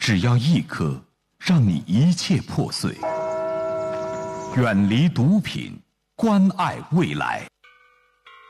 只要一颗，让你一切破碎。远离毒品，关爱未来。